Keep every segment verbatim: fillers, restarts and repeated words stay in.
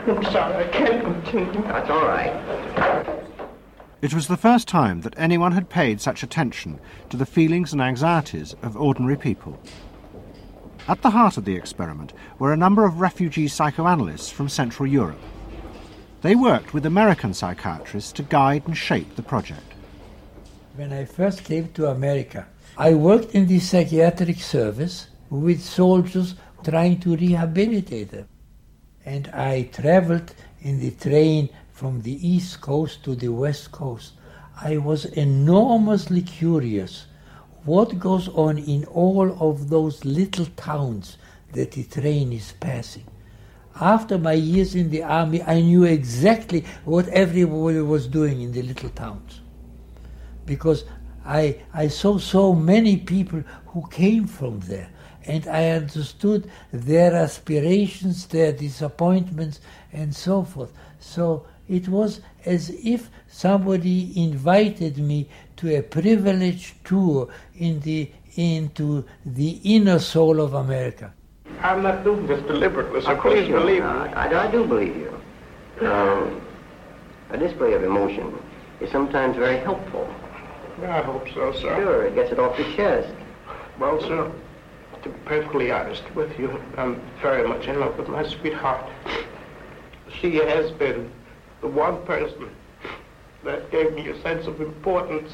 I'm sorry, I can't continue. That's all right. It was the first time that anyone had paid such attention to the feelings and anxieties of ordinary people. At the heart of the experiment were a number of refugee psychoanalysts from Central Europe. They worked with American psychiatrists to guide and shape the project. When I first came to America, I worked in the psychiatric service with soldiers trying to rehabilitate them. And I traveled in the train from the East Coast to the West Coast. I was enormously curious what goes on in all of those little towns that the train is passing. After my years in the army, I knew exactly what everybody was doing in the little towns. Because I, I saw so many people who came from there, and I understood their aspirations, their disappointments, and so forth. So it was as if somebody invited me to a privileged tour in the, into the inner soul of America. I'm not doing this deliberately, so Of course please you're believe not. me. I, I do believe you. Um, a display of emotion is sometimes very helpful. I hope so, sir. Sure, it gets it off the chest. Well, sir, to be perfectly honest with you, I'm very much in love with my sweetheart. She has been the one person that gave me a sense of importance,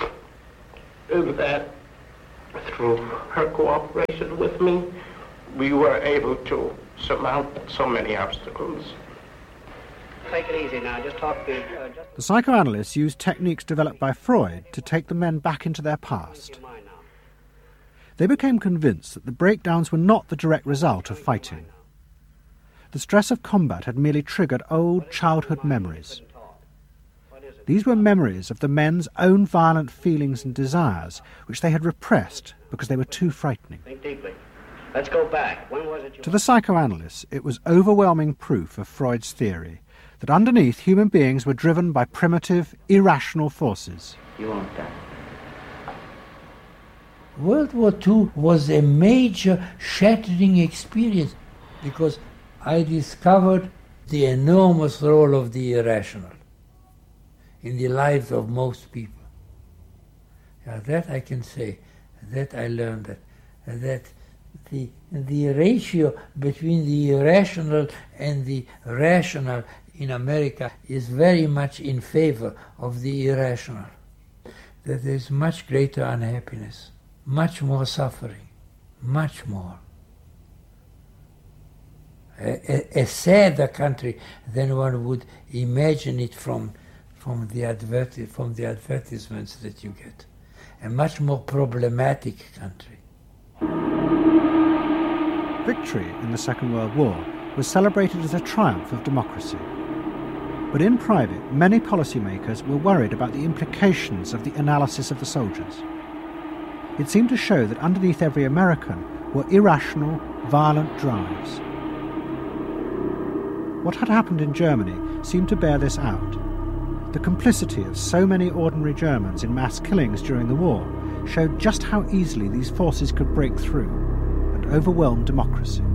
and that through her cooperation with me, we were able to surmount so many obstacles. Take it easy now, just talk to... Uh, just... The psychoanalysts used techniques developed by Freud to take the men back into their past. They became convinced that the breakdowns were not the direct result of fighting. The stress of combat had merely triggered old childhood memories. These were memories of the men's own violent feelings and desires, which they had repressed because they were too frightening. Think deeply. Let's go back. When was it you... To the psychoanalysts, it was overwhelming proof of Freud's theory that underneath human beings were driven by primitive, irrational forces. You want that? World War Two was a major shattering experience because I discovered the enormous role of the irrational in the lives of most people. Yeah, that I can say, that I learned that, that the, the ratio between the irrational and the rational in America is very much in favor of the irrational, that there is much greater unhappiness, much more suffering, much more. A, a, a sadder country than one would imagine it from, from, the adverti- from the advertisements that you get. A much more problematic country. Victory in the Second World War was celebrated as a triumph of democracy. But in private, many policymakers were worried about the implications of the analysis of the soldiers. It seemed to show that underneath every American were irrational, violent drives. What had happened in Germany seemed to bear this out. The complicity of so many ordinary Germans in mass killings during the war showed just how easily these forces could break through and overwhelm democracy.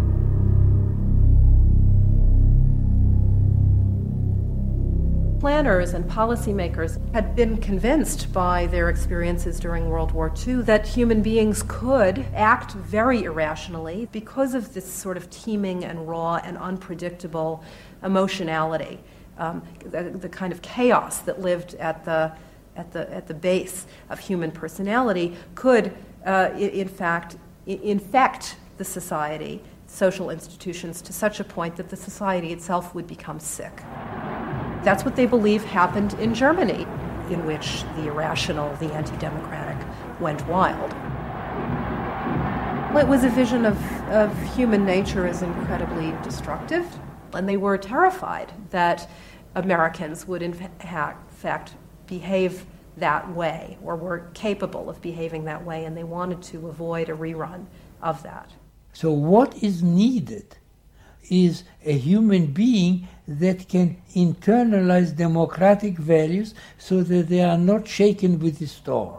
Planners and policymakers had been convinced by their experiences during World War Two that human beings could act very irrationally because of this sort of teeming and raw and unpredictable emotionality, um, the, the kind of chaos that lived at the at the at the base of human personality could, uh, in fact, infect the society, social institutions, to such a point that the society itself would become sick. That's what they believe happened in Germany, in which the irrational, the anti-democratic, went wild. Well, it was a vision of, of human nature as incredibly destructive, and they were terrified that Americans would in fact behave that way, or were capable of behaving that way, and they wanted to avoid a rerun of that. So what is needed is a human being that can internalize democratic values so that they are not shaken with the storm.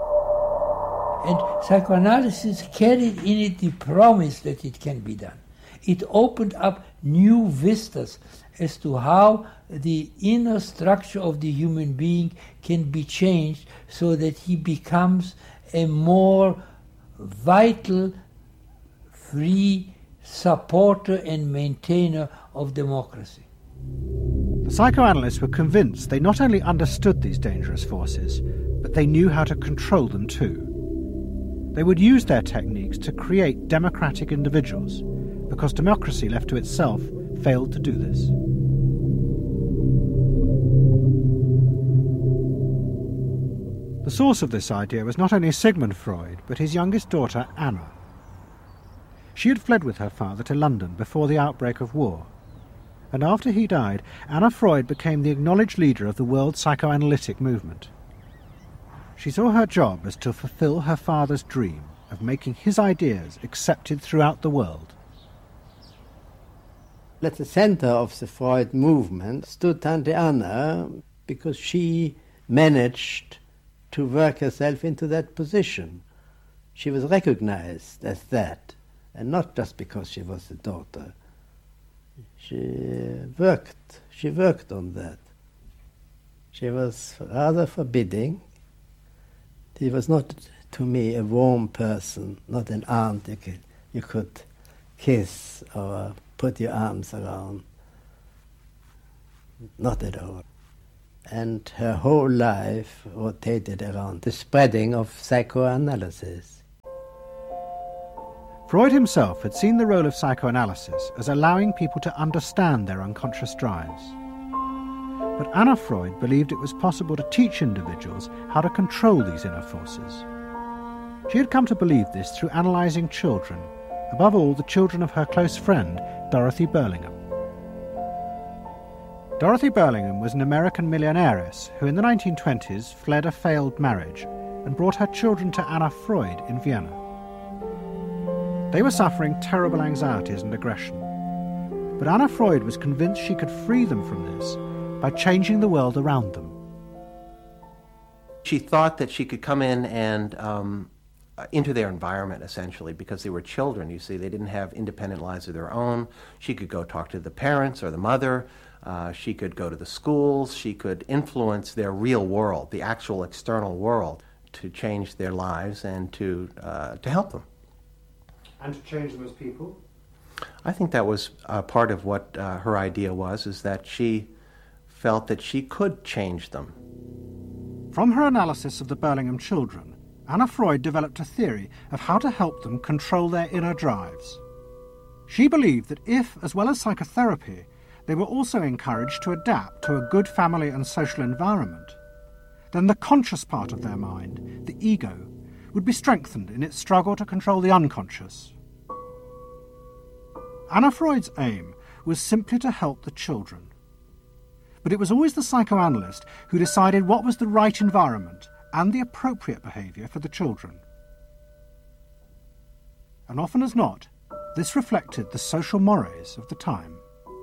And psychoanalysis carried in it the promise that it can be done. it opened up new vistas as to how the inner structure of the human being can be changed so that he becomes a more vital, free supporter and maintainer of democracy. The psychoanalysts were convinced they not only understood these dangerous forces, but they knew how to control them too. They would use their techniques to create democratic individuals, because democracy left to itself failed to do this. The source of this idea was not only Sigmund Freud, but his youngest daughter, Anna. She had fled with her father to London before the outbreak of war, and after he died, Anna Freud became the acknowledged leader of the world psychoanalytic movement. She saw her job as to fulfill her father's dream of making his ideas accepted throughout the world. At the center of the Freud movement stood Tante Anna, because she managed to work herself into that position. She was recognized as that, and not just because she was the daughter. She worked, she worked on that. She was rather forbidding. She was not, to me, a warm person, not an aunt you could, you could kiss or put your arms around. Not at all. And her whole life rotated around the spreading of psychoanalysis. Freud himself had seen the role of psychoanalysis as allowing people to understand their unconscious drives. But Anna Freud believed it was possible to teach individuals how to control these inner forces. She had come to believe this through analysing children, above all the children of her close friend, Dorothy Burlingham. Dorothy Burlingham was an American millionairess who in the nineteen twenties fled a failed marriage and brought her children to Anna Freud in Vienna. They were suffering terrible anxieties and aggression, but Anna Freud was convinced she could free them from this by changing the world around them. She thought that she could come in and um, into their environment, essentially, because they were children, you see. They didn't have independent lives of their own. She could go talk to the parents or the mother. Uh, she could go to the schools. She could influence their real world, the actual external world, to change their lives and to uh, to help them. And to change them as people? I think that was uh, part of what uh, her idea was, is that she felt that she could change them. From her analysis of the Burlingham children, Anna Freud developed a theory of how to help them control their inner drives. She believed that if, as well as psychotherapy, they were also encouraged to adapt to a good family and social environment, then the conscious part of their mind, the ego, would be strengthened in its struggle to control the unconscious. Anna Freud's aim was simply to help the children. But it was always the psychoanalyst who decided what was the right environment and the appropriate behaviour for the children. And often as not, this reflected the social mores of the time.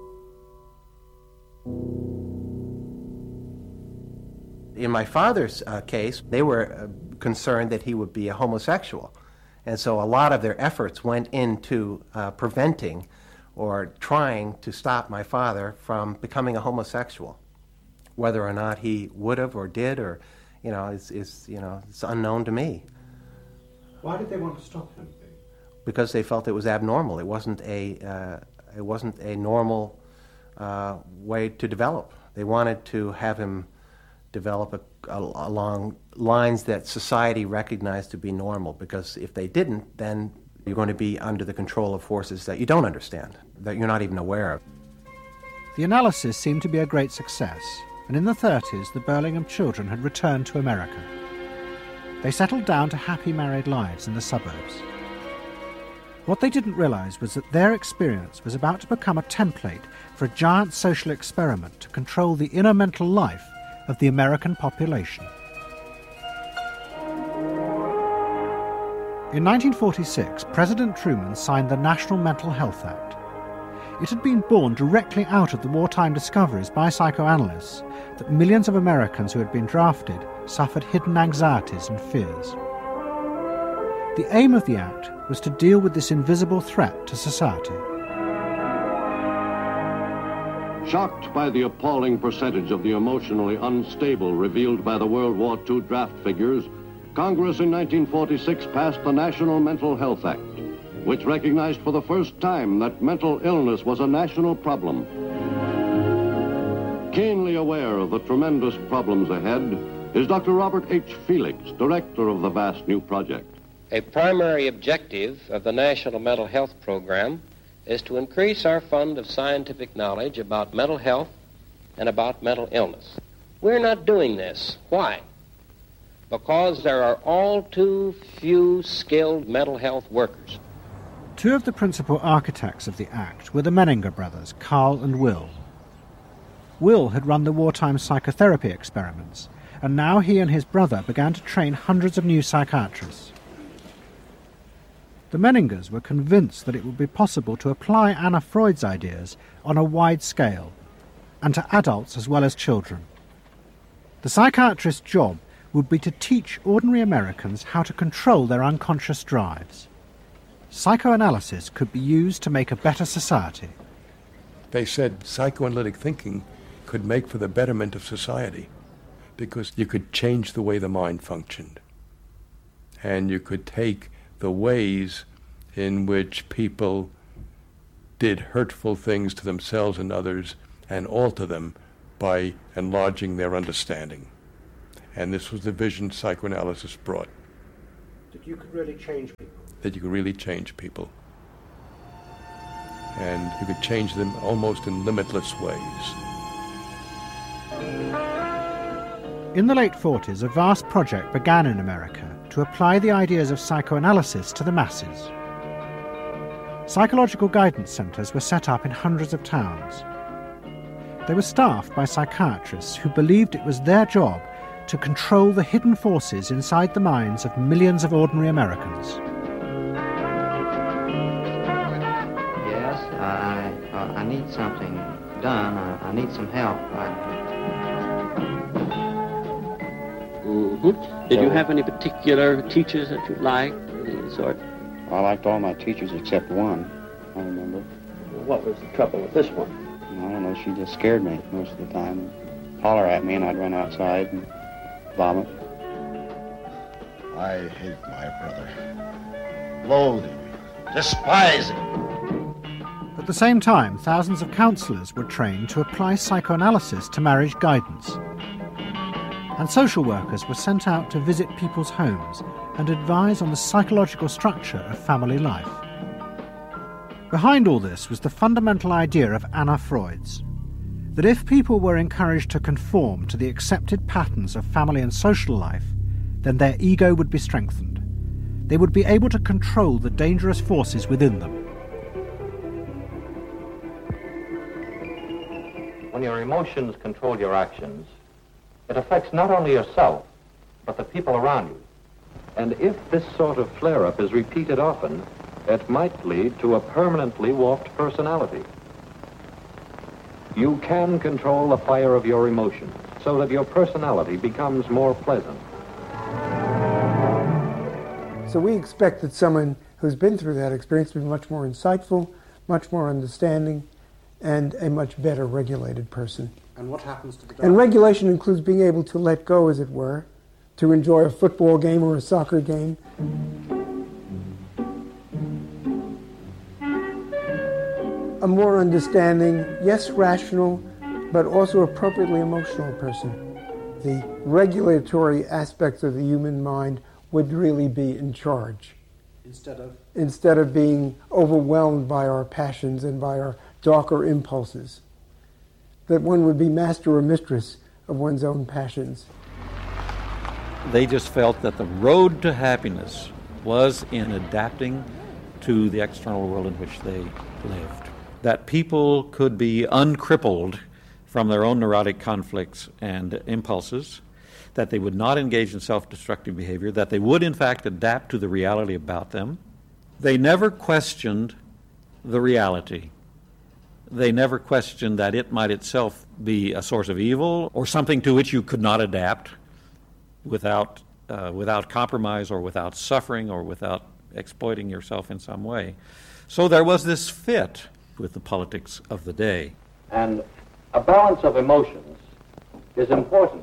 In my father's uh, case, they were uh, concerned that he would be a homosexual. And so a lot of their efforts went into uh, preventing or trying to stop my father from becoming a homosexual. Whether or not he would have or did, or, you know, is, is you know, it's unknown to me. Why did they want to stop him? Because they felt it was abnormal. It wasn't a, uh, it wasn't a normal uh, way to develop. They wanted to have him develop a, a, along lines that society recognized to be normal, because if they didn't, then you're going to be under the control of forces that you don't understand, that you're not even aware of. The analysis seemed to be a great success, and in the thirties the Burlingham children had returned to America. They settled down to happy married lives in the suburbs. What they didn't realise was that their experience was about to become a template for a giant social experiment to control the inner mental life of the American population. In nineteen forty-six, President Truman signed the National Mental Health Act. It had been born directly out of the wartime discoveries by psychoanalysts that millions of Americans who had been drafted suffered hidden anxieties and fears. The aim of the Act was to deal with this invisible threat to society. Shocked by the appalling percentage of the emotionally unstable revealed by the World War Two draft figures, Congress in nineteen forty-six passed the National Mental Health Act, which recognized for the first time that mental illness was a national problem. Keenly aware of the tremendous problems ahead is Doctor Robert H. Felix, director of the vast new project. A primary objective of the National Mental Health Program is to increase our fund of scientific knowledge about mental health and about mental illness. We're not doing this. Why? Because there are all too few skilled mental health workers. Two of the principal architects of the Act were the Menninger brothers, Carl and Will. Will had run the wartime psychotherapy experiments, and now he and his brother began to train hundreds of new psychiatrists. The Menningers were convinced that it would be possible to apply Anna Freud's ideas on a wide scale, and to adults as well as children. The psychiatrist's job would be to teach ordinary Americans how to control their unconscious drives. Psychoanalysis could be used to make a better society. They said psychoanalytic thinking could make for the betterment of society because you could change the way the mind functioned. And you could take the ways in which people did hurtful things to themselves and others and alter them by enlarging their understanding. And this was the vision psychoanalysis brought. That you could really change people. That you could really change people. And you could change them almost in limitless ways. In the late forties, a vast project began in America to apply the ideas of psychoanalysis to the masses. Psychological guidance centres were set up in hundreds of towns. They were staffed by psychiatrists who believed it was their job to control the hidden forces inside the minds of millions of ordinary Americans. Yes, I, I, I need something done. I, I need some help. I... Mm-hmm. Did you have any particular teachers that you liked, any sort? I liked all my teachers except one, I remember. What was the trouble with this one? I don't know, she just scared me most of the time. Holler at me and I'd run outside and vomit. I hate my brother. Loathe him. Despise him. At the same time, thousands of counsellors were trained to apply psychoanalysis to marriage guidance. And social workers were sent out to visit people's homes and advise on the psychological structure of family life. Behind all this was the fundamental idea of Anna Freud's, that if people were encouraged to conform to the accepted patterns of family and social life, then their ego would be strengthened. They would be able to control the dangerous forces within them. When your emotions control your actions, it affects not only yourself, but the people around you. And if this sort of flare-up is repeated often, it might lead to a permanently warped personality. You can control the fire of your emotions so that your personality becomes more pleasant. So we expect that someone who's been through that experience to be much more insightful, much more understanding, and a much better regulated person. And what happens to the dog? And regulation includes being able to let go, as it were, to enjoy a football game or a soccer game. A more understanding, yes, rational, but also appropriately emotional person. The regulatory aspects of the human mind would really be in charge. Instead of? Instead of being overwhelmed by our passions and by our darker impulses. That one would be master or mistress of one's own passions. They just felt that the road to happiness was in adapting to the external world in which they lived. That people could be uncrippled from their own neurotic conflicts and impulses, that they would not engage in self-destructive behavior, that they would in fact adapt to the reality about them. They never questioned the reality. They never questioned that it might itself be a source of evil or something to which you could not adapt without uh, without compromise or without suffering or without exploiting yourself in some way. So there was this fit with the politics of the day. And A balance of emotions is important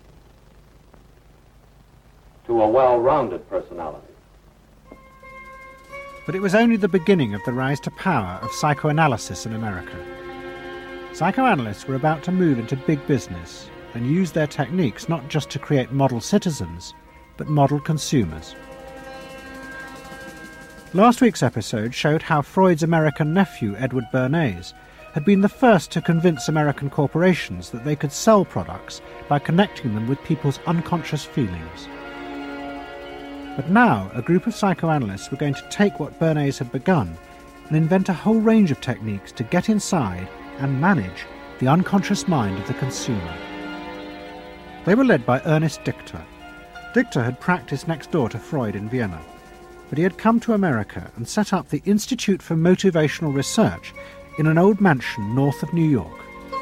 to a well-rounded personality. But it was only the beginning of the rise to power of psychoanalysis in America. Psychoanalysts were about to move into big business and use their techniques not just to create model citizens, but model consumers. Last week's episode showed how Freud's American nephew, Edward Bernays, had been the first to convince American corporations that they could sell products by connecting them with people's unconscious feelings. But now a group of psychoanalysts were going to take what Bernays had begun and invent a whole range of techniques to get inside and manage the unconscious mind of the consumer. They were led by Ernest Dichter. Dichter had practiced next door to Freud in Vienna, but he had come to America and set up the Institute for Motivational Research in an old mansion north of New York.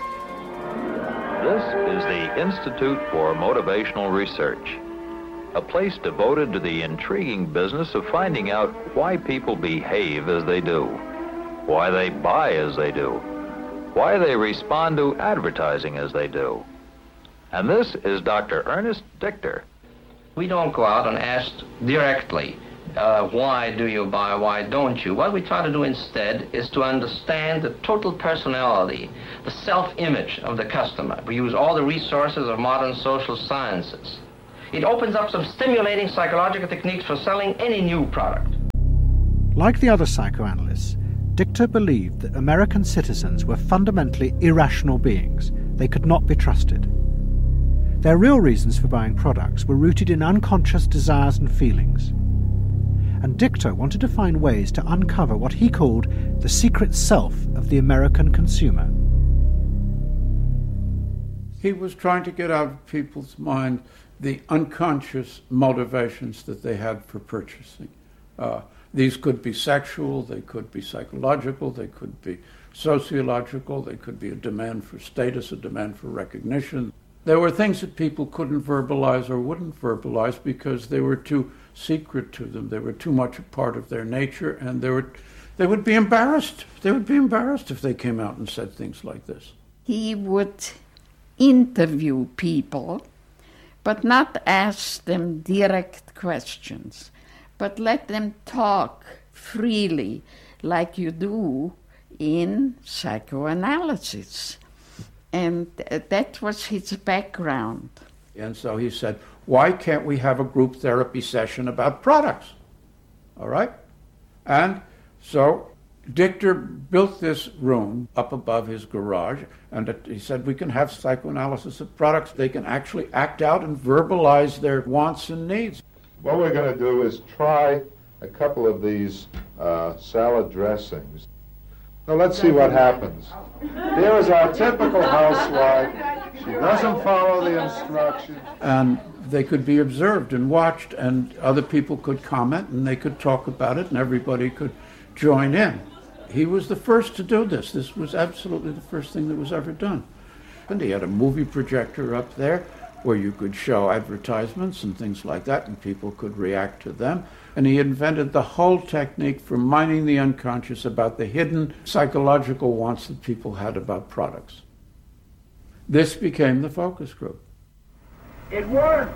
This is the Institute for Motivational Research, a place devoted to the intriguing business of finding out why people behave as they do, why they buy as they do, why they respond to advertising as they do. And this is Doctor Ernest Dichter. We don't go out and ask directly, uh, why do you buy, why don't you? What we try to do instead is to understand the total personality, the self-image of the customer. We use all the resources of modern social sciences. It opens up some stimulating psychological techniques for selling any new product. Like the other psychoanalysts, Dichter believed that American citizens were fundamentally irrational beings. They could not be trusted. Their real reasons for buying products were rooted in unconscious desires and feelings. And Dichter wanted to find ways to uncover what he called the secret self of the American consumer. He was trying to get out of people's mind the unconscious motivations that they had for purchasing. Uh, these could be sexual, they could be psychological, they could be sociological, they could be a demand for status, a demand for recognition. There were things that people couldn't verbalize or wouldn't verbalize because they were too secret to them. They were too much a part of their nature, and they were, they would be embarrassed. They would be embarrassed if they came out and said things like this. He would interview people, but not ask them direct questions, but let them talk freely like you do in psychoanalysis. And that was his background. And so he said, why can't we have a group therapy session about products? All right? And so Dichter built this room up above his garage, and he said we can have psychoanalysis of products. They can actually act out and verbalize their wants and needs. What we're going to do is try a couple of these uh, salad dressings. Now let's see what happens. Here is our typical housewife. She doesn't follow the instructions. And they could be observed and watched, and other people could comment, and they could talk about it, and everybody could join in. He was the first to do this. This was absolutely the first thing that was ever done. And he had a movie projector up there where you could show advertisements and things like that, and people could react to them. And he invented the whole technique for mining the unconscious about the hidden psychological wants that people had about products. This became the focus group. It worked!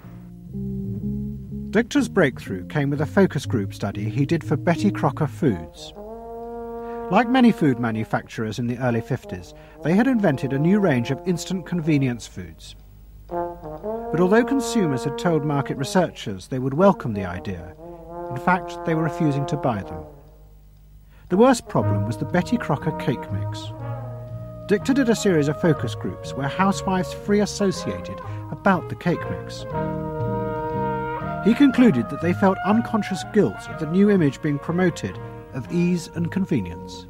Dichter's breakthrough came with a focus group study he did for Betty Crocker Foods. Like many food manufacturers in the early fifties, they had invented a new range of instant convenience foods. But although consumers had told market researchers they would welcome the idea, in fact, they were refusing to buy them. The worst problem was the Betty Crocker cake mix. Dichter did a series of focus groups where housewives free associated about the cake mix. He concluded that they felt unconscious guilt at the new image being promoted of ease and convenience.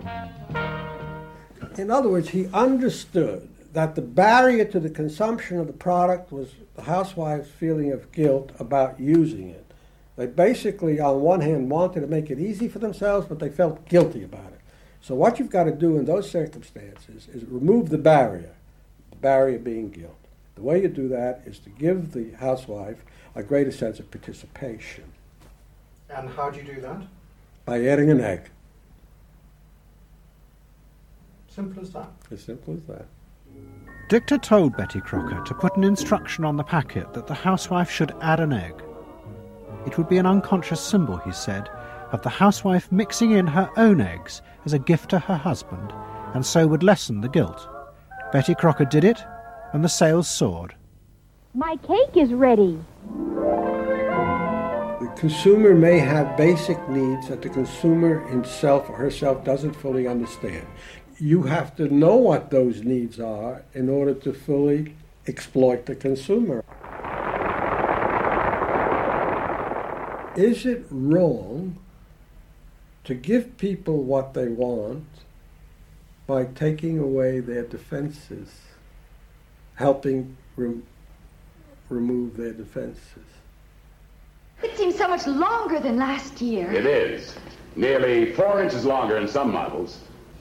In other words, he understood that the barrier to the consumption of the product was the housewife's feeling of guilt about using it. They basically, on one hand, wanted to make it easy for themselves, but they felt guilty about it. So what you've got to do in those circumstances is remove the barrier, the barrier being guilt. The way you do that is to give the housewife a greater sense of participation. And how do you do that? By adding an egg. Simple as that. As simple as that. Dichter told Betty Crocker to put an instruction on the packet that the housewife should add an egg. It would be an unconscious symbol, he said, of the housewife mixing in her own eggs as a gift to her husband, and so would lessen the guilt. Betty Crocker did it, and the sales soared. My cake is ready. The consumer may have basic needs that the consumer himself or herself doesn't fully understand. You have to know what those needs are in order to fully exploit the consumer. Is it wrong to give people what they want by taking away their defenses, helping rem- remove their defenses? It seems so much longer than last year. It is. Nearly four inches longer in some models.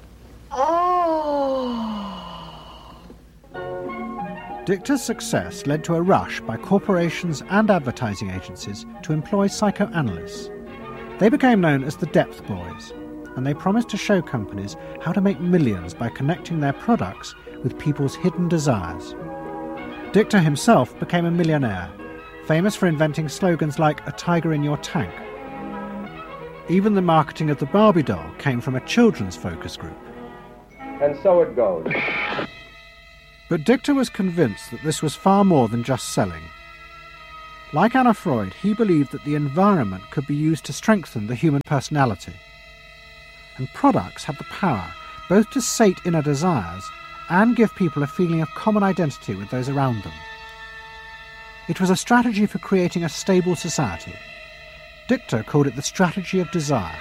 Oh. Dichter's success led to a rush by corporations and advertising agencies to employ psychoanalysts. They became known as the Depth Boys, and they promised to show companies how to make millions by connecting their products with people's hidden desires. Dichter himself became a millionaire, famous for inventing slogans like "a tiger in your tank." Even the marketing of the Barbie doll came from a children's focus group. And so it goes. But Dichter was convinced that this was far more than just selling. Like Anna Freud, he believed that the environment could be used to strengthen the human personality. And products have the power both to sate inner desires and give people a feeling of common identity with those around them. It was a strategy for creating a stable society. Dichter called it the strategy of desire.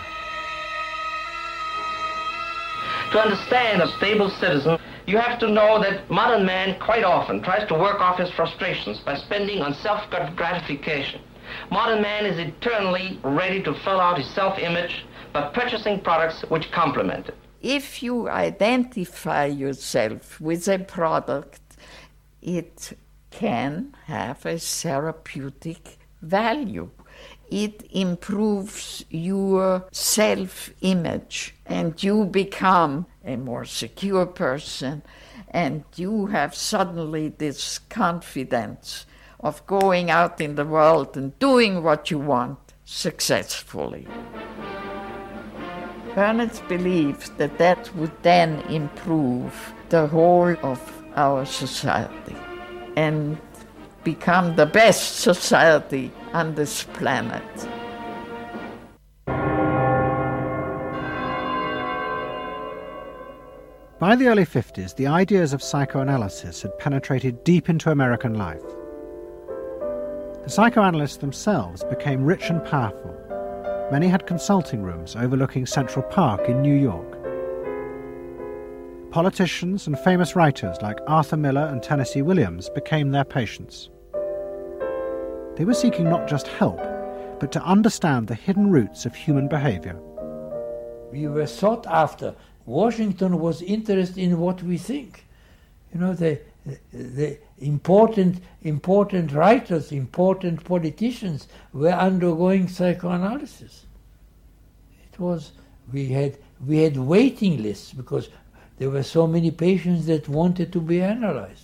To understand a stable citizen, you have to know that modern man quite often tries to work off his frustrations by spending on self-gratification. Modern man is eternally ready to fill out his self-image by purchasing products which complement it. If you identify yourself with a product, it can have a therapeutic value. It improves your self-image, and you become a more secure person, and you have suddenly this confidence of going out in the world and doing what you want successfully. Ernst believed that that would then improve the whole of our society and become the best society on this planet. By the early fifties, the ideas of psychoanalysis had penetrated deep into American life. The psychoanalysts themselves became rich and powerful. Many had consulting rooms overlooking Central Park in New York. Politicians and famous writers like Arthur Miller and Tennessee Williams became their patients. They were seeking not just help, but to understand the hidden roots of human behavior. We were sought after. Washington was interested in what we think. You know, the, the important, important writers, important politicians were undergoing psychoanalysis. It was, we had, we had waiting lists because there were so many patients that wanted to be analyzed.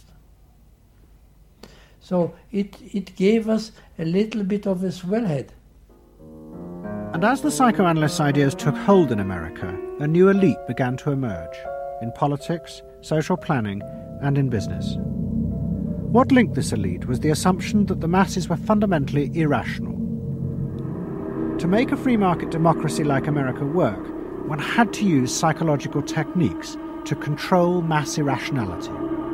So it, it gave us a little bit of a swellhead. And as the psychoanalysts' ideas took hold in America, a new elite began to emerge, in politics, social planning, and in business. What linked this elite was the assumption that the masses were fundamentally irrational. To make a free market democracy like America work, one had to use psychological techniques to control mass irrationality.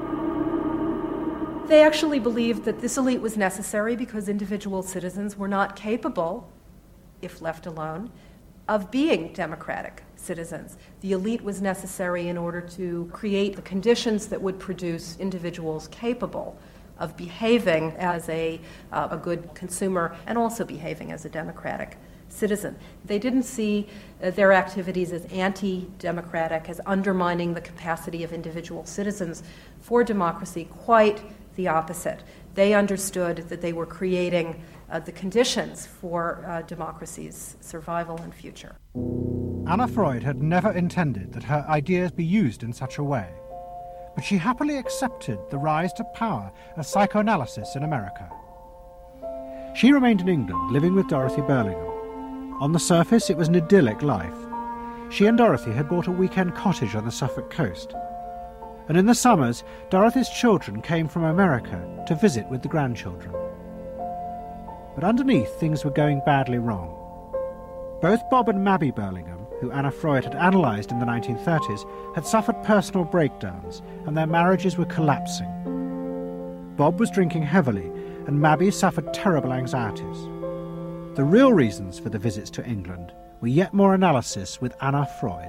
They actually believed that this elite was necessary because individual citizens were not capable, if left alone, of being democratic citizens. The elite was necessary in order to create the conditions that would produce individuals capable of behaving as a, uh, a good consumer and also behaving as a democratic citizen. They didn't see uh, their activities as anti-democratic, as undermining the capacity of individual citizens for democracy. Quite the opposite. They understood that they were creating uh, the conditions for uh, democracy's survival and future. Anna Freud had never intended that her ideas be used in such a way. but she happily accepted the rise to power of psychoanalysis in America. She remained in England, living with Dorothy Burlingham. On the surface, it was an idyllic life. She and Dorothy had bought a weekend cottage on the Suffolk coast. And in the summers, Dorothy's children came from America to visit with the grandchildren. But underneath, things were going badly wrong. Both Bob and Mabby Burlingham, who Anna Freud had analysed in the nineteen thirties, had suffered personal breakdowns, and their marriages were collapsing. Bob was drinking heavily, and Mabby suffered terrible anxieties. The real reasons for the visits to England were yet more analysis with Anna Freud.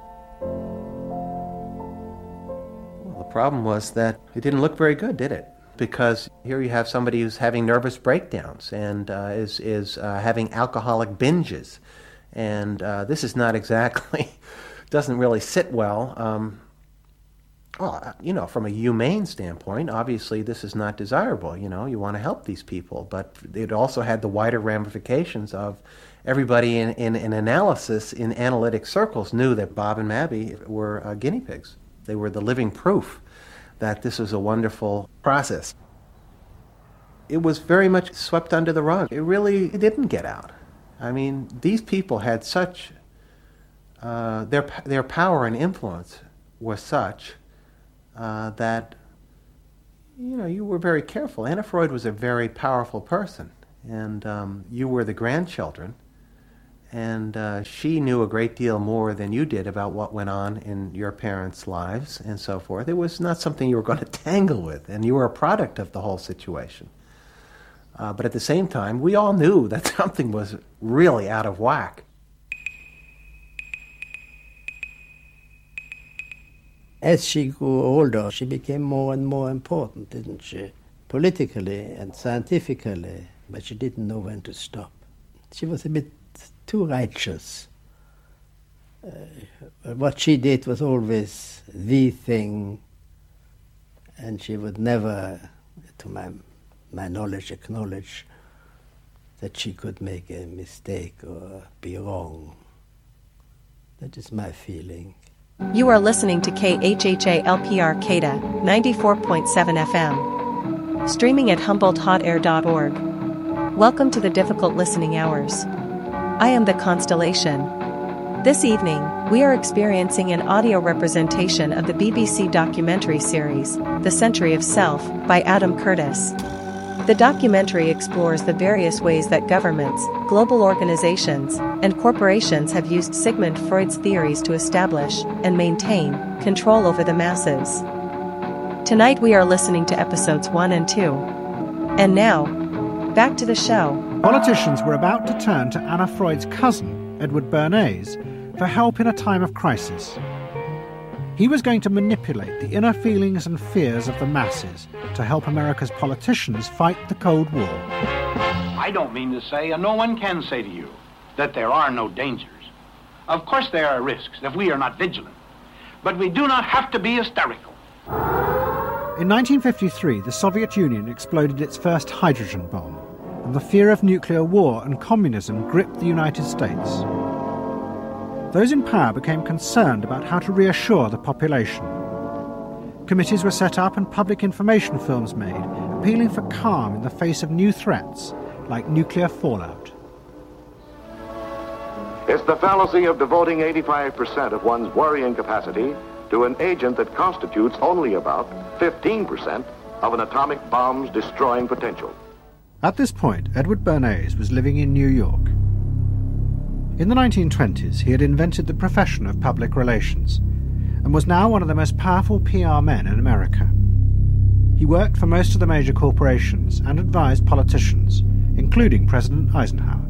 Well, the problem was that it didn't look very good, did it? Because here you have somebody who's having nervous breakdowns and uh, is, is uh, having alcoholic binges. And uh, this is not exactly, doesn't really sit well. Um, well, you know, from a humane standpoint, obviously this is not desirable. You know, you want to help these people. But it also had the wider ramifications of everybody in, in, in analysis, in analytic circles, knew that Bob and Mabby were uh, guinea pigs. They were the living proof that this was a wonderful process. It was very much swept under the rug. It really didn't get out. I mean, these people had such, uh, their their power and influence was such uh, that, you know, you were very careful. Anna Freud was a very powerful person, and um, you were the grandchildren, and uh, she knew a great deal more than you did about what went on in your parents' lives and so forth. It was not something you were going to tangle with, and you were a product of the whole situation. Uh, but at the same time, we all knew that something was really out of whack. As she grew older, she became more and more important, didn't she? Politically and scientifically, but she didn't know when to stop. She was a bit too righteous. Uh, what she did was always the thing, and she would never, to my my knowledge, acknowledge that she could make a mistake or be wrong. That is my feeling. You are listening to K H H A L P R CADA ninety-four point seven F M, streaming at Humboldt Hot Air dot org. Welcome to the difficult listening hours. I am the Constellation. This evening, we are experiencing an audio representation of the B B C documentary series, The Century of Self, by Adam Curtis. The documentary explores the various ways that governments, global organizations, and corporations have used Sigmund Freud's theories to establish and maintain control over the masses. Tonight we are listening to episodes one and two. And now, back to the show. Politicians were about to turn to Anna Freud's cousin, Edward Bernays, for help in a time of crisis. He was going to manipulate the inner feelings and fears of the masses to help America's politicians fight the Cold War. I don't mean to say, and no one can say to you, that there are no dangers. Of course there are risks if we are not vigilant. But we do not have to be hysterical. In nineteen fifty-three, the Soviet Union exploded its first hydrogen bomb, and the fear of nuclear war and communism gripped the United States. Those in power became concerned about how to reassure the population. Committees were set up and public information films made, appealing for calm in the face of new threats, like nuclear fallout. It's the fallacy of devoting eighty-five percent of one's worrying capacity to an agent that constitutes only about fifteen percent of an atomic bomb's destroying potential. At this point, Edward Bernays was living in New York. In the nineteen twenties, he had invented the profession of public relations and was now one of the most powerful P R men in America. He worked for most of the major corporations and advised politicians, including President Eisenhower.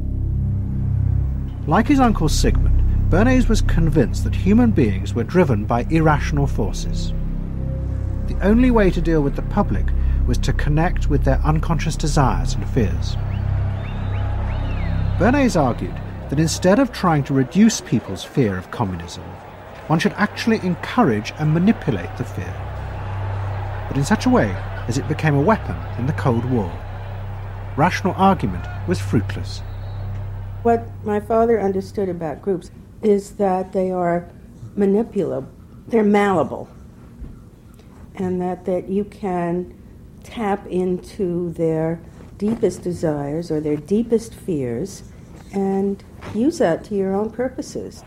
Like his uncle Sigmund, Bernays was convinced that human beings were driven by irrational forces. The only way to deal with the public was to connect with their unconscious desires and fears. Bernays argued that instead of trying to reduce people's fear of communism, one should actually encourage and manipulate the fear, but in such a way as it became a weapon in the Cold War. Rational argument was fruitless. What my father understood about groups is that they are manipulable, they're malleable. and that, that you can tap into their deepest desires or their deepest fears and use that to your own purposes.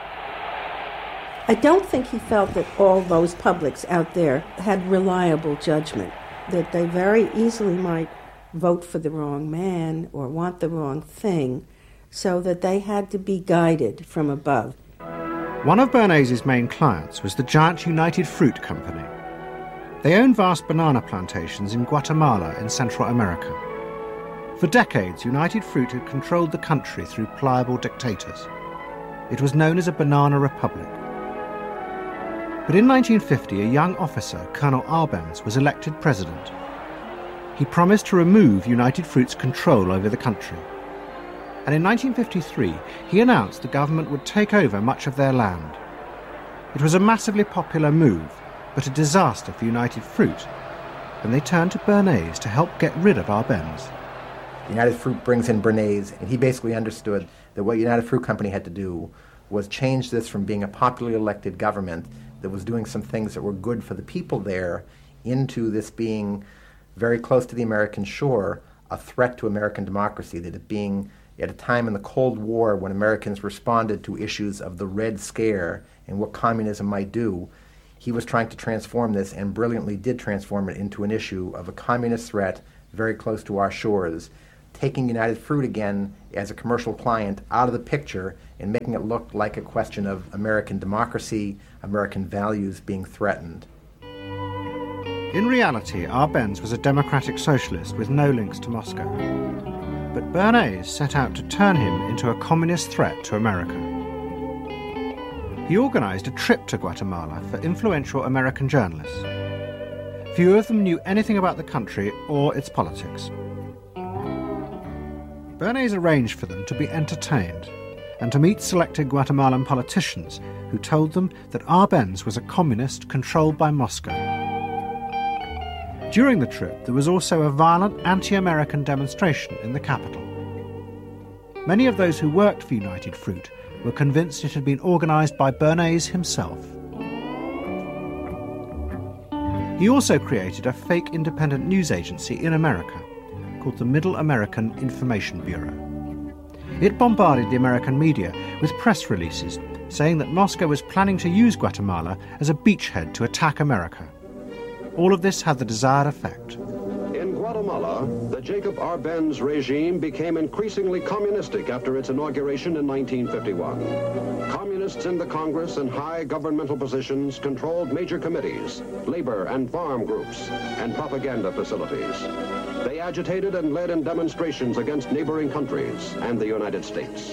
I don't think he felt that all those publics out there had reliable judgment, that they very easily might vote for the wrong man or want the wrong thing, so that they had to be guided from above. One of Bernays' main clients was the giant United Fruit Company. They owned vast banana plantations in Guatemala in Central America. For decades, United Fruit had controlled the country through pliable dictators. It was known as a banana republic. But in nineteen fifty, a young officer, Colonel Arbenz, was elected president. He promised to remove United Fruit's control over the country. And in nineteen fifty-three, he announced the government would take over much of their land. It was a massively popular move, but a disaster for United Fruit, and they turned to Bernays to help get rid of Arbenz. United Fruit brings in Bernays, and he basically understood that what United Fruit Company had to do was change this from being a popularly elected government that was doing some things that were good for the people there into this being very close to the American shore, a threat to American democracy, that it being at a time in the Cold War when Americans responded to issues of the Red Scare and what communism might do, he was trying to transform this and brilliantly did transform it into an issue of a communist threat very close to our shores, taking United Fruit again as a commercial client out of the picture and making it look like a question of American democracy, American values being threatened. In reality, Arbenz was a democratic socialist with no links to Moscow. But Bernays set out to turn him into a communist threat to America. He organized a trip to Guatemala for influential American journalists. Few of them knew anything about the country or its politics. Bernays arranged for them to be entertained and to meet selected Guatemalan politicians who told them that Arbenz was a communist controlled by Moscow. During the trip, there was also a violent anti-American demonstration in the capital. Many of those who worked for United Fruit were convinced it had been organized by Bernays himself. He also created a fake independent news agency in America called the Middle American Information Bureau. It bombarded the American media with press releases saying that Moscow was planning to use Guatemala as a beachhead to attack America. All of this had the desired effect. In Guatemala, the Jacob Arbenz regime became increasingly communistic after its inauguration in nineteen fifty-one. Communists in the Congress and high governmental positions controlled major committees, labor and farm groups, and propaganda facilities. They agitated and led in demonstrations against neighboring countries and the United States.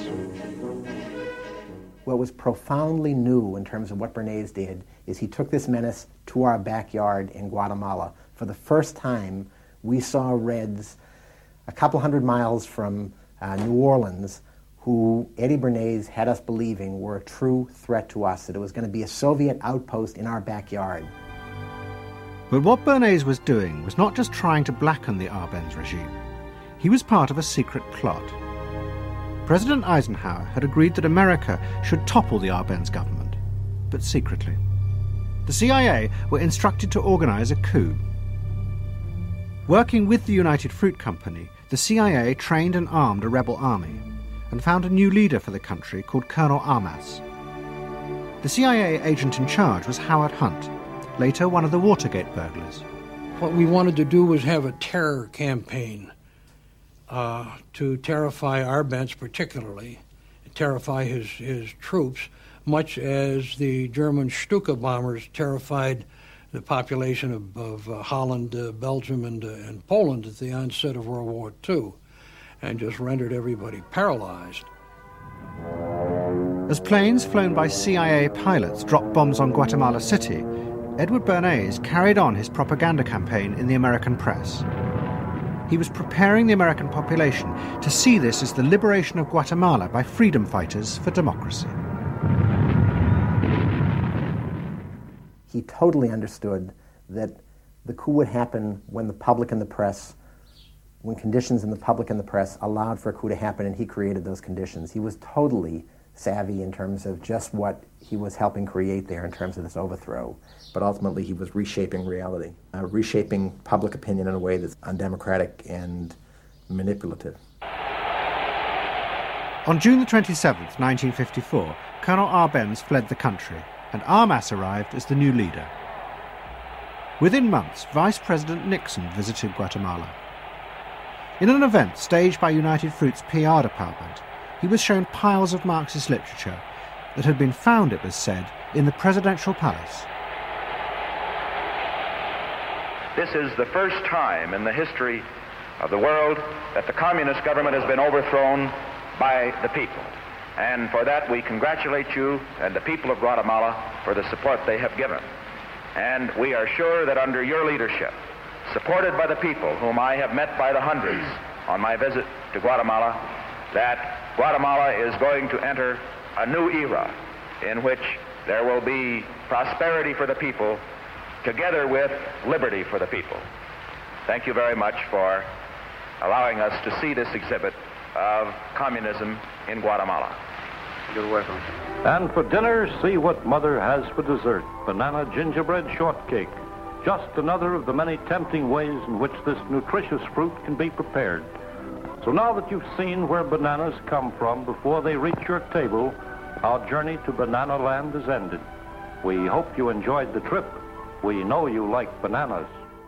What was profoundly new in terms of what Bernays did is he took this menace to our backyard in Guatemala. For the first time, we saw Reds a couple hundred miles from uh, New Orleans who Eddie Bernays had us believing were a true threat to us, that it was going to be a Soviet outpost in our backyard. But what Bernays was doing was not just trying to blacken the Arbenz regime. He was part of a secret plot. President Eisenhower had agreed that America should topple the Arbenz government, but secretly. The C I A were instructed to organize a coup. Working with the United Fruit Company, the C I A trained and armed a rebel army and found a new leader for the country called Colonel Armas. The C I A agent in charge was Howard Hunt, later one of the Watergate burglars. What we wanted to do was have a terror campaign uh, to terrify Arbenz particularly, terrify his, his troops, much as the German Stuka bombers terrified the population of, of uh, Holland, uh, Belgium, and, uh, and Poland at the onset of World War Two, and just rendered everybody paralyzed. As planes flown by C I A pilots dropped bombs on Guatemala City, Edward Bernays carried on his propaganda campaign in the American press. He was preparing the American population to see this as the liberation of Guatemala by freedom fighters for democracy. He totally understood that the coup would happen when the public and the press, when conditions in the public and the press allowed for a coup to happen, and he created those conditions. He was totally savvy in terms of just what he was helping create there in terms of this overthrow. But ultimately he was reshaping reality, uh, reshaping public opinion in a way that's undemocratic and manipulative. On June the twenty-seventh, nineteen fifty-four, Colonel Arbenz fled the country, and Armas arrived as the new leader. Within months, Vice President Nixon visited Guatemala. In an event staged by United Fruit's P R department, he was shown piles of Marxist literature that had been found, it was said, in the presidential palace. This is the first time in the history of the world that the communist government has been overthrown by the people. And for that we congratulate you and the people of Guatemala for the support they have given. And we are sure that under your leadership, supported by the people whom I have met by the hundreds on my visit to Guatemala, that Guatemala is going to enter a new era in which there will be prosperity for the people together with liberty for the people. Thank you very much for allowing us to see this exhibit of communism in Guatemala. You're welcome. And for dinner, see what Mother has for dessert. Banana gingerbread shortcake. Just another of the many tempting ways in which this nutritious fruit can be prepared. So now that you've seen where bananas come from before they reach your table, our journey to Banana Land is ended. We hope you enjoyed the trip. We know you like bananas.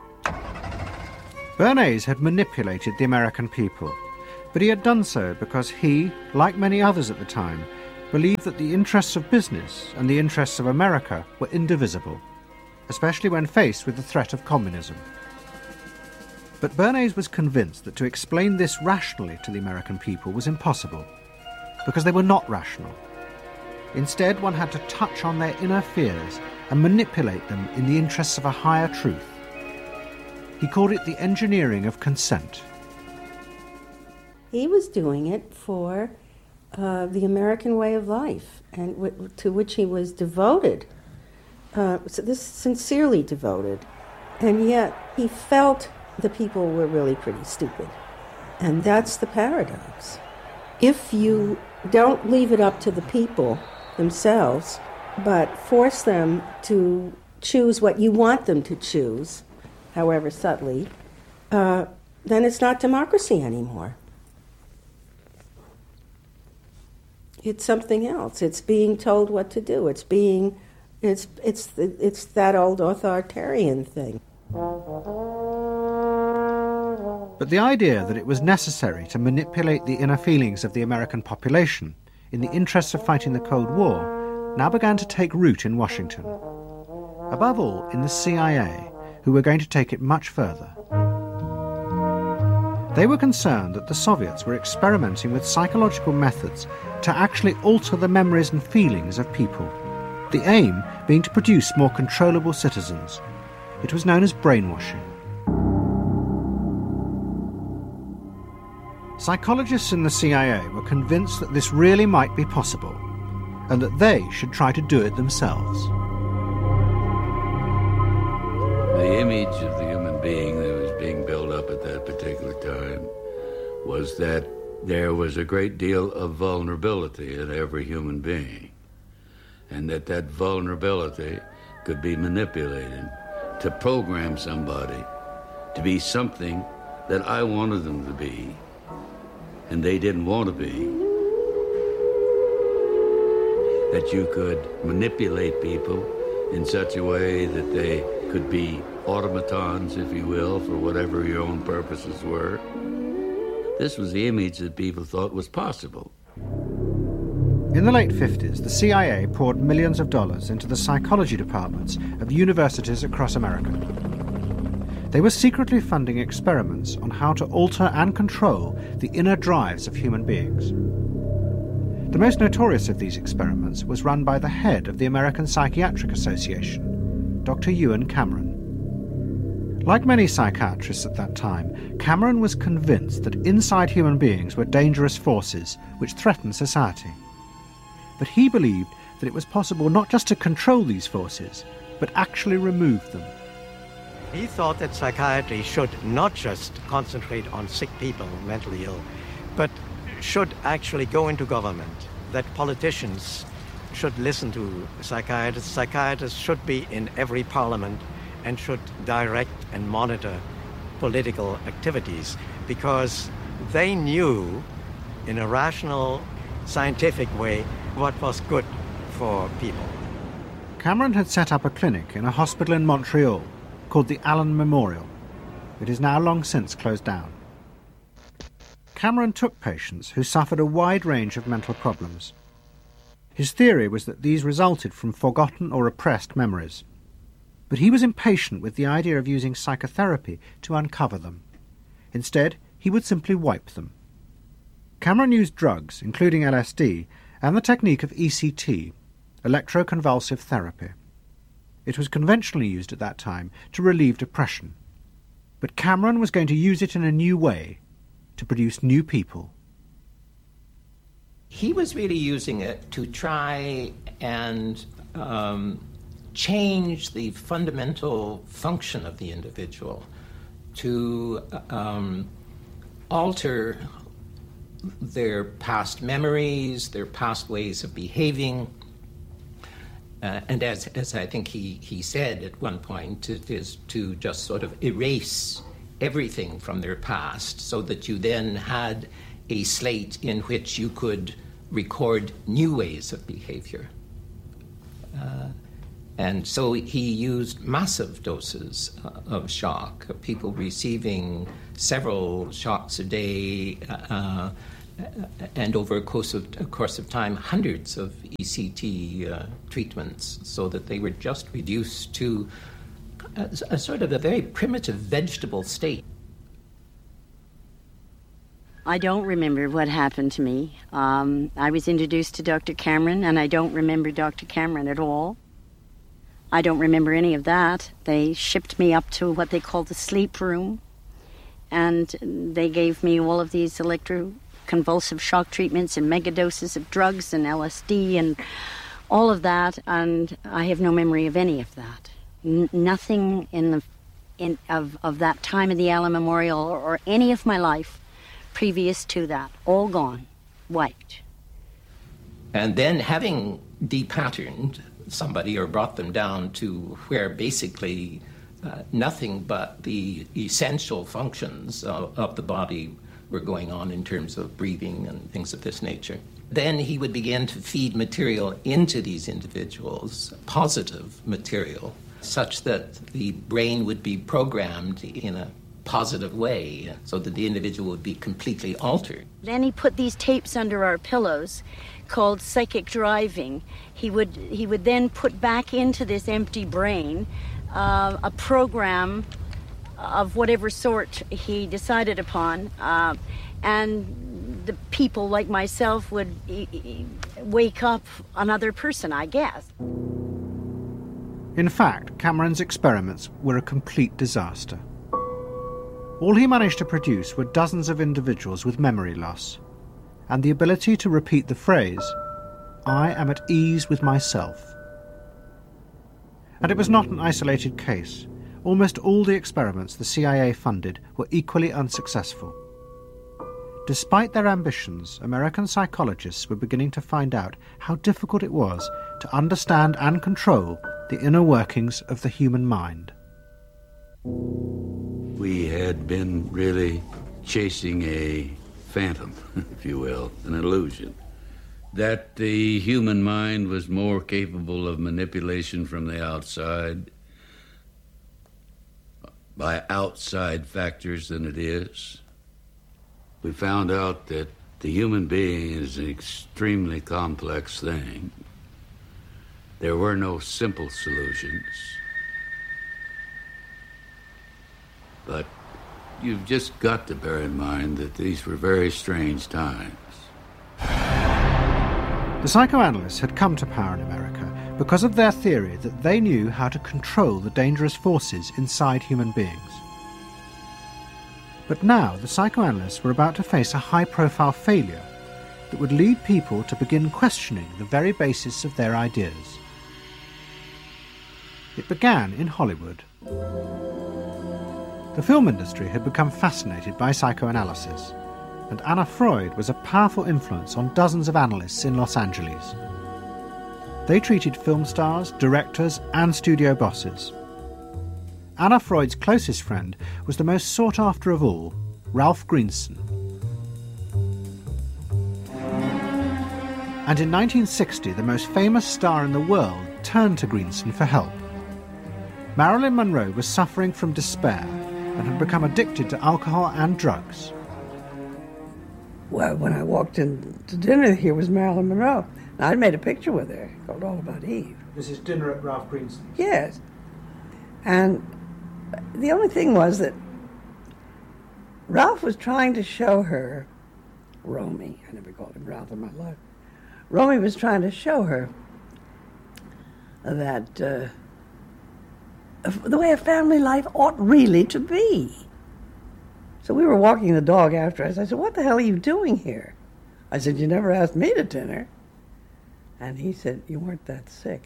Bernays had manipulated the American people, but he had done so because he, like many others at the time, believed that the interests of business and the interests of America were indivisible, especially when faced with the threat of communism. But Bernays was convinced that to explain this rationally to the American people was impossible, because they were not rational. Instead, one had to touch on their inner fears and manipulate them in the interests of a higher truth. He called it the engineering of consent. He was doing it for uh, the American way of life, and w- to which he was devoted. Uh, so this sincerely devoted, and yet he felt the people were really pretty stupid, and that's the paradox. If you don't leave it up to the people themselves, but force them to choose what you want them to choose, however subtly, uh, then it's not democracy anymore. It's something else. It's being told what to do. It's being, it's it's it's that old authoritarian thing. But the idea that it was necessary to manipulate the inner feelings of the American population in the interests of fighting the Cold War now began to take root in Washington. Above all, in the C I A, who were going to take it much further. They were concerned that the Soviets were experimenting with psychological methods to actually alter the memories and feelings of people, the aim being to produce more controllable citizens. It was known as brainwashing. Psychologists in the C I A were convinced that this really might be possible, and that they should try to do it themselves. The image of the human being that was being built up at that particular time was that there was a great deal of vulnerability in every human being, and that that vulnerability could be manipulated to program somebody to be something that I wanted them to be, and they didn't want to be. That you could manipulate people in such a way that they could be automatons, if you will, for whatever your own purposes were. This was the image that people thought was possible. In the late fifties, the C I A poured millions of dollars into the psychology departments of universities across America. They were secretly funding experiments on how to alter and control the inner drives of human beings. The most notorious of these experiments was run by the head of the American Psychiatric Association, Doctor Ewen Cameron. Like many psychiatrists at that time, Cameron was convinced that inside human beings were dangerous forces which threatened society. But he believed that it was possible not just to control these forces, but actually remove them. He thought that psychiatry should not just concentrate on sick people, mentally ill, but should actually go into government, that politicians should listen to psychiatrists. Psychiatrists should be in every parliament and should direct and monitor political activities, because they knew in a rational, scientific way what was good for people. Cameron had set up a clinic in a hospital in Montreal called the Allen Memorial. It is now long since closed down. Cameron took patients who suffered a wide range of mental problems. His theory was that these resulted from forgotten or repressed memories. But he was impatient with the idea of using psychotherapy to uncover them. Instead, he would simply wipe them. Cameron used drugs, including L S D, and the technique of E C T, electroconvulsive therapy. It was conventionally used at that time to relieve depression. But Cameron was going to use it in a new way, to produce new people. He was really using it to try and um, change the fundamental function of the individual, to um, alter their past memories, their past ways of behaving. Uh, and as, as I think he, he said at one point, it is to just sort of erase everything from their past so that you then had a slate in which you could record new ways of behavior. Uh, and so he used massive doses uh, of shock, uh, people receiving several shocks a day, uh, and over a course of, a course of time, hundreds of E C T uh, treatments, so that they were just reduced to a, a sort of a very primitive vegetable state. I don't remember what happened to me. Um, I was introduced to Doctor Cameron, and I don't remember Doctor Cameron at all. I don't remember any of that. They shipped me up to what they called the sleep room, and they gave me all of these electroconvulsive shock treatments and megadoses of drugs and L S D and all of that, and I have no memory of any of that. N- nothing in the in of, of that time of the Allen Memorial or, or any of my life previous to that, all gone, wiped. And then having depatterned somebody or brought them down to where basically uh, nothing but the essential functions of, of the body were going on in terms of breathing and things of this nature, then he would begin to feed material into these individuals, positive material, such that the brain would be programmed in a positive way, so that the individual would be completely altered. Then he put these tapes under our pillows called psychic driving. He would he would then put back into this empty brain uh, a program of whatever sort he decided upon, uh, and the people like myself would e- e- wake up another person, I guess. In fact, Cameron's experiments were a complete disaster. All he managed to produce were dozens of individuals with memory loss, and the ability to repeat the phrase, "I am at ease with myself." And it was not an isolated case. Almost all the experiments the C I A funded were equally unsuccessful. Despite their ambitions, American psychologists were beginning to find out how difficult it was to understand and control the inner workings of the human mind. We had been really chasing a phantom, if you will, an illusion, that the human mind was more capable of manipulation from the outside by outside factors than it is. We found out that the human being is an extremely complex thing. There were no simple solutions. But you've just got to bear in mind that these were very strange times. The psychoanalysts had come to power in America because of their theory that they knew how to control the dangerous forces inside human beings. But now the psychoanalysts were about to face a high-profile failure that would lead people to begin questioning the very basis of their ideas. It began in Hollywood. The film industry had become fascinated by psychoanalysis. and Anna Freud was a powerful influence on dozens of analysts in Los Angeles. They treated film stars, directors, and studio bosses. Anna Freud's closest friend was the most sought after of all, Ralph Greenson. And in nineteen sixty, the most famous star in the world turned to Greenson for help. Marilyn Monroe was suffering from despair and had become addicted to alcohol and drugs. Well, when I walked in to dinner, here was Marilyn Monroe. And I'd made a picture with her called All About Eve. This is dinner at Ralph Greenson's. Yes. And the only thing was that Ralph was trying to show her, Romy, I never called him Ralph in my life, Romy was trying to show her that uh, the way a family life ought really to be. So we were walking the dog after us. I said, what the hell are you doing here? I said, you never asked me to dinner. And he said, you weren't that sick.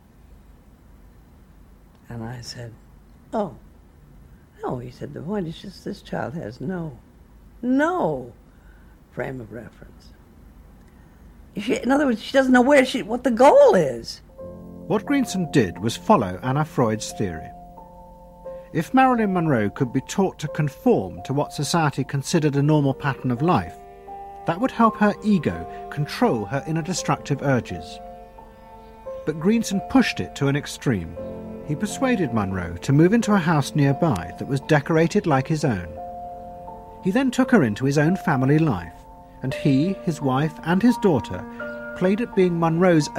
And I said, oh. No, he said, the point is just this child has no, no frame of reference. She, in other words, she doesn't know where she, what the goal is. What Greenson did was follow Anna Freud's theory. If Marilyn Monroe could be taught to conform to what society considered a normal pattern of life, that would help her ego control her inner destructive urges. But Greenson pushed it to an extreme. He persuaded Monroe to move into a house nearby that was decorated like his own. He then took her into his own family life, and he, his wife, and his daughter played at being Monroe's